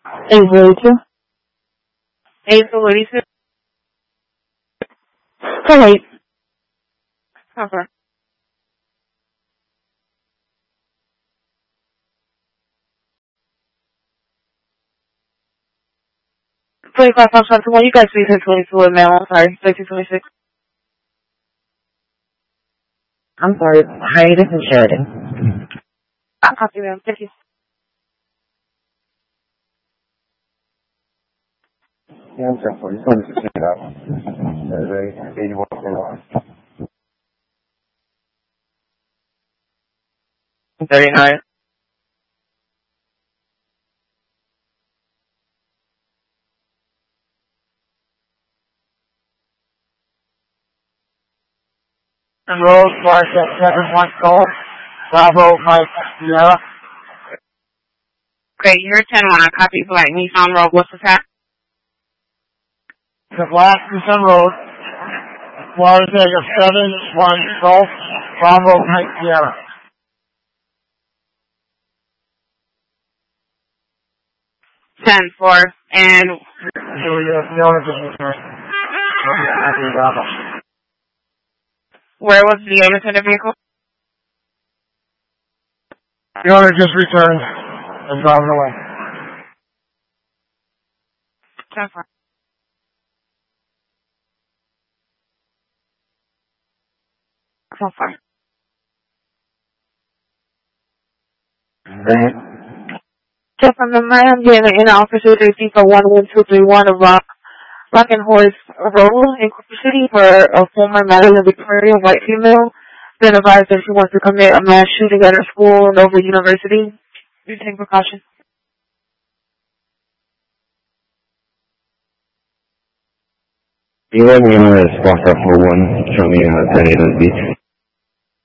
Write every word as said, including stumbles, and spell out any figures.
eight zero two. eight zero two. Ten eight. Okay. twenty-five pounds, twenty-one. You guys see here twenty-two at mail. I'm sorry. thirty-two twenty-six. I'm sorry. Hi, this is Sheridan. I'll copy them. Thank you. Yeah, I'm sorry. You want to sit up. There's a eighty-one on. thirty-nine. And Rose, Mark, seven one Golf, Bravo, Mike, Sierra. Great, you're ten one. I copy Black Nissan Road. What's the tap? The Black Nissan Road, Florida Vega, seven one Golf, Bravo, Mike, Sierra. ten four. And So the owner just returned. Okay, Bravo. where was the owner of the vehicle? The owner just returned and driving away. ten four. ten four. Right. Just from the man being an officer safety for one one two three one of Rock, Rock and Horse Road in Cooper City for a former Madeline Victoria white female. Been advised that she wants to commit a mass shooting at her school, Nova University. You take precaution. You let me know the spot for one, show me how to turn it on the beach.